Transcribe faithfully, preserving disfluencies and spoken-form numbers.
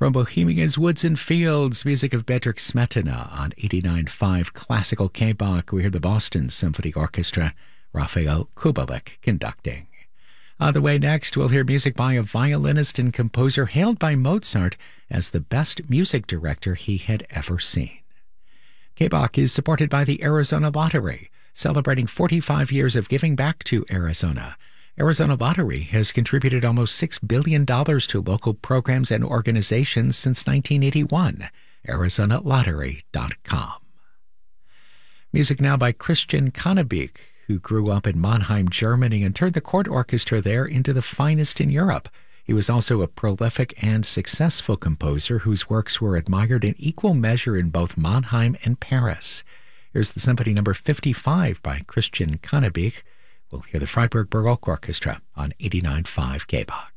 From Bohemia's Woods and Fields, music of Bedřich Smetana on eighty-nine point five Classical K-Bach. We hear the Boston Symphony Orchestra, Rafael Kubelik conducting. On the way next, we'll hear music by a violinist and composer hailed by Mozart as the best music director he had ever seen. K-Bach is supported by the Arizona Lottery, celebrating forty-five years of giving back to Arizona. Arizona Lottery has contributed almost six billion dollars to local programs and organizations since nineteen eighty-one. Arizona Lottery dot com. Music now by Christian Connebeke, who grew up in Mannheim, Germany, and turned the court orchestra there into the finest in Europe. He was also a prolific and successful composer whose works were admired in equal measure in both Mannheim and Paris. Here's the Symphony Number fifty-five by Christian Connebeke. We'll hear the Freiburg Baroque Orchestra on eighty-nine point five K-Bach.